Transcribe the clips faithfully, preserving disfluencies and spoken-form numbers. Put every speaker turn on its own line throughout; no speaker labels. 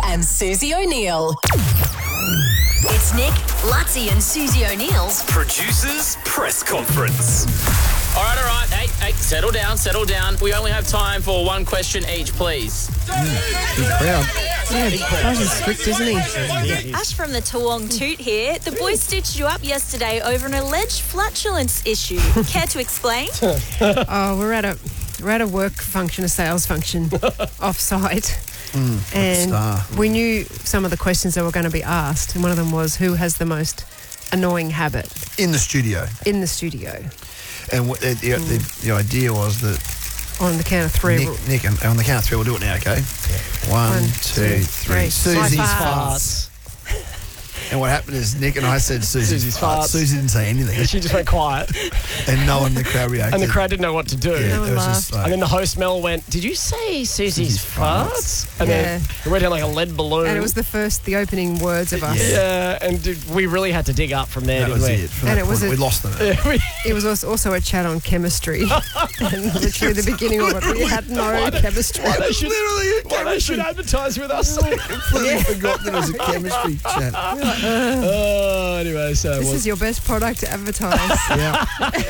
and Susie O'Neill. It's Nick, Lutzi and Susie O'Neill's
Producers Press Conference.
All right, all right. Hey, hey, settle down, settle down. We only have time for one question each, please.
Mm, big crowd.
Yeah, Buzz is strict, isn't he?
Yeah. Ash from the Toowong Toot here. The boys stitched you up yesterday over an alleged flatulence issue. Care to explain?
Oh, we're at a we're at a work function, a sales function, off-site.
Mm,
and
star.
we knew some of the questions that were going to be asked, and one of them was, who has the most annoying habit
In the studio.
in the studio?
And what the, the, the, the idea was that
On the count of three.
Nick,
we'll-
Nick and on the count of three, we'll do it now, okay? One,
One,
two,
two,
three.
three.
Susie's
My
farts. And what happened is Nick and I said Susie's,
Susie's
farts.
farts.
Susie didn't say anything.
She just went quiet,
And no one in the crowd reacted.
and the crowd didn't know what to do.
Yeah,
No one
it was just like,
And then the host Mel went, "Did you say Susie's
Susie's
farts?" And
Yeah.
then it went down like a lead balloon.
and it was the first, the opening words of us.
Yeah.
yeah, and did, we really had to dig up from there,
that
didn't
was
we?
it. From
And
that
it was
point,
a-
we lost them.
It was also also a chat on chemistry. And literally the beginning of it, we had no chemistry.
Why they should,
Literally a
why they should advertise with us?
Completely forgot that it was a chemistry chat.
Oh, anyway, so
This
well,
is your best product to advertise.
Yeah.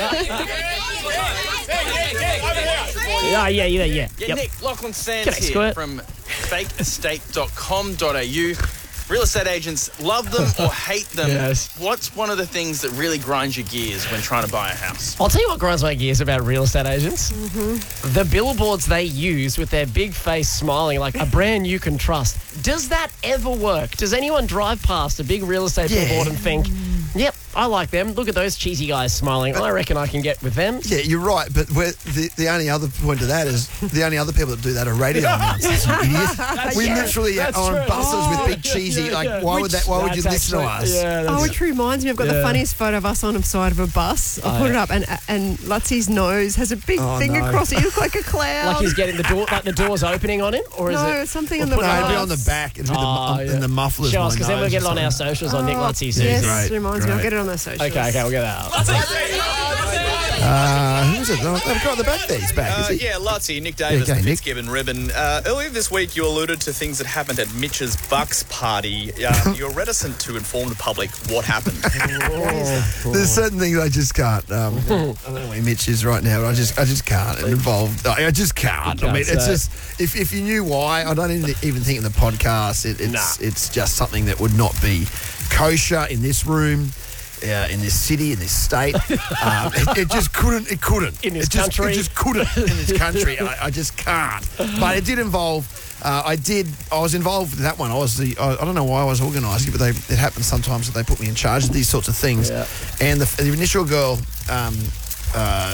yeah, yeah, yeah, yeah.
Yeah,
Yep.
Nick, Lachlan Sands
G'day,
here
Squirt.
from fake estate dot com dot a u. Real estate agents love them or hate them.
Yes.
What's one of the things that really grinds your gears when trying to buy a house?
I'll tell you what grinds my gears about real estate agents. Mm-hmm. The billboards they use with their big face smiling like a brand you can trust. Does that ever work? Does anyone drive past a big real estate
Yeah.
billboard and think, yep, I like them. Look at those cheesy guys smiling. I reckon I can get with them.
Yeah, you're right, but we're, the, the only other point to that is the only other people that do that are radio announcers, you idiot. We
yeah,
literally
that's
are on
true.
buses
Oh,
with big cheesy,
yeah,
like,
yeah.
why would
Which-
that? Why would you
that's
listen to
actually-
us?
Yeah,
Oh,
that's-
which reminds me, I've got the
Yeah.
funniest photo of us on the side of a bus. I'll
Oh,
put it
yeah.
up, and and Lutzi's nose has a big
Oh,
thing
no.
across it. You look like a cloud.
like he's getting the door, like the door's opening on him, or is
no,
it?
it's something
Or
in the
put it
No,
on
it'd be
bus.
on the back and, with the,
Oh,
mu-
yeah.
and the mufflers.
Show us,
my
because then we'll
nose
get it
or
on our
something.
socials on Nick
Oh,
Lutzi. Susie.
Yes,
Great,
reminds me. I'll
great.
get it on the socials.
Okay, okay, we'll get that up.
Uh, who's it? Oh, they've got the back there. He's back,
Uh,
is he?
yeah, Lutzi, Nick Davis,
Yeah, okay,
the
Nick.
Fitzgibbon ribbon. Uh, earlier this week, you alluded to things that happened at Mitch's Bucks party. Uh, you're reticent to inform the public what happened.
There's certain things I just can't. Um, I don't know where Mitch is right now, but I just, I just can't involve. I I just can't.
You
I mean,
can't
it's
say.
just if, if you knew why, I don't even, even think in the podcast. It, it's
Nah.
it's just something that would not be kosher in this room. Uh, in this city, in this state, um, it, it just couldn't. It couldn't.
In this
it just,
country.
it just couldn't in this country. I, I just can't. But it did involve. Uh, I did. I was involved with that one. I was the. I, I don't know why I was organising it, but they, it happens sometimes that they put me in charge of these sorts of things.
Yeah.
And the, the initial girl. Um, uh,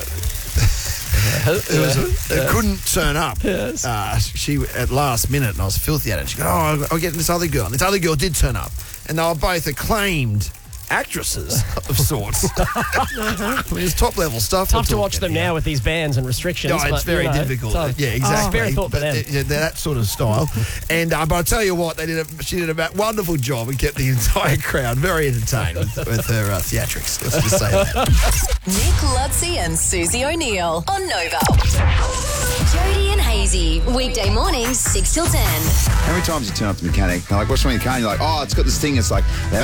It was it couldn't turn up.
Yes.
Uh, she at last minute, and I was filthy at it. She goes, "Oh, I'll get this other girl." And this other girl did turn up, and they were both acclaimed actresses of sorts. I mean, it's top level stuff.
Tough
we're
to watch
talking
them
here.
now with these bans and restrictions.
No, it's
but,
very
you know,
difficult.
tough.
Yeah, exactly.
Spare a thought for
But,
them.
uh, yeah, they're that sort of style. And uh, but I tell you what, they did. A, she did a ba- wonderful job and kept the entire crowd very entertained with, with her uh, theatrics. Let's just say that.
Nick, Lutzi and Susie O'Neill on Nova. Jody and Hazy, weekday mornings, six till ten.
How many times you turn up to the mechanic, they're like, what's wrong with your car? And you're like, oh, it's got this thing, it's like, and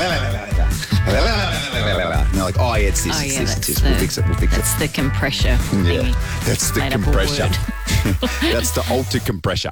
they're like, oh, yeah, it's this,
Oh,
it's
yeah,
this,
that's
it's this,
the,
we'll fix it, we'll fix it.
That's the compressor.
Yeah,
thingy.
that's the
Made up a
compressor.
word.
That's the alter compressor.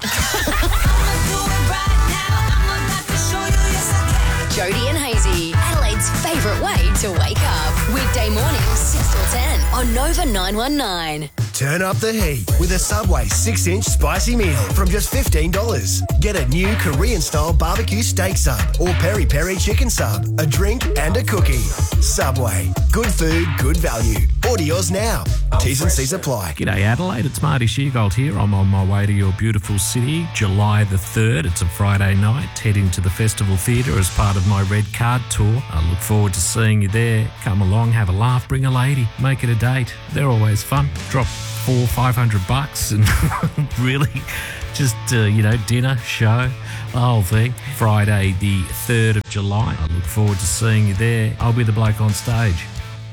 Jody and Hazy, Adelaide's favourite way to wake up. Weekday mornings, six till ten on Nova nine one nine.
Turn up the heat with a Subway six inch spicy meal from just fifteen dollars. Get a new Korean-style barbecue steak sub or peri-peri chicken sub, a drink and a cookie. Subway. Good food, good value. Order yours now. T's and C's apply.
G'day Adelaide, it's Marty Sheargold here. I'm on my way to your beautiful city, July the third. It's a Friday night, heading to the Festival Theatre as part of my Red Card tour. I look forward to seeing you there. Come along, have a laugh, bring a lady, make it a date. They're always fun. Drop four, five hundred bucks and really just, uh, you know, dinner, show, the whole thing. Friday the third of July. I look forward to seeing you there. I'll be the bloke on stage.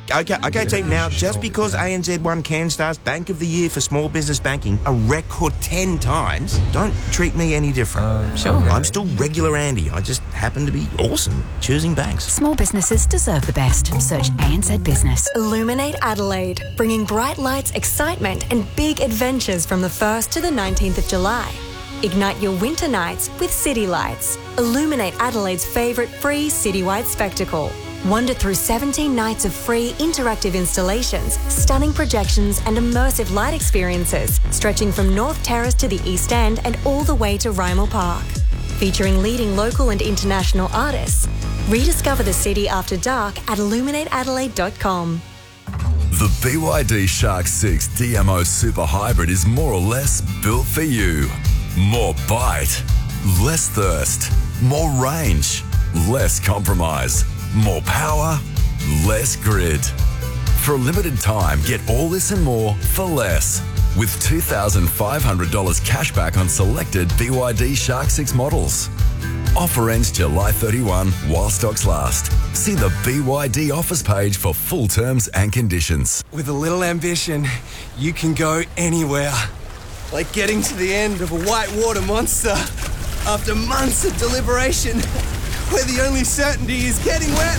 Okay, okay, team. Now, just because A N Z won CanStar's Bank of the Year for Small Business Banking a record ten times, don't treat me any different. Uh, sure. I'm still regular Andy. I just happen to be awesome choosing banks.
Small businesses deserve the best. Search A N Z Business.
Illuminate Adelaide, bringing bright lights, excitement and big adventures from the first to the nineteenth of July. Ignite your winter nights with City Lights. Illuminate Adelaide's favourite free citywide spectacle. Wander through seventeen nights of free interactive installations, stunning projections and immersive light experiences, stretching from North Terrace to the East End and all the way to Rymel Park. Featuring leading local and international artists. Rediscover the city after dark at illuminate adelaide dot com.
The B Y D Shark six D M O Super Hybrid is more or less built for you. More bite, less thirst, more range, less compromise. More power, less grid. For a limited time, get all this and more for less. With two thousand five hundred dollars cash back on selected B Y D Shark six models. Offer ends July thirty-first while stocks last. See the B Y D offers page for full terms and conditions.
With a little ambition, you can go anywhere. Like getting to the end of a whitewater monster after months of deliberation. Where the only certainty is getting wet.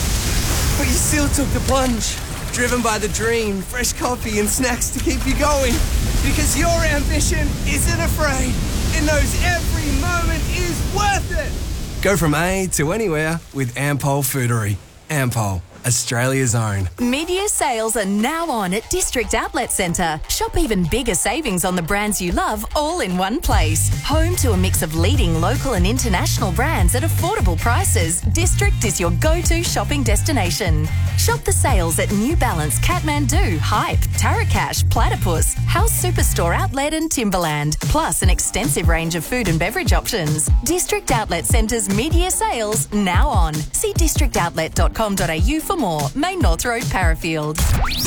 But you still took the plunge. Driven by the dream, fresh coffee and snacks to keep you going. Because your ambition isn't afraid. It knows every moment is worth it. Go from A to anywhere with Ampol Foodery. Ampol, Australia's own.
Mid-year sales are now on at District Outlet Centre. Shop even bigger savings on the brands you love all in one place. Home to a mix of leading local and international brands at affordable prices, District is your go-to shopping destination. Shop the sales at New Balance, Kathmandu, Hype, Tarakash, Platypus, House Superstore Outlet and Timberland, plus an extensive range of food and beverage options. District Outlet Centre's mid-year sales now on. See district outlet dot com dot a u for more. Main North Road, Parafield.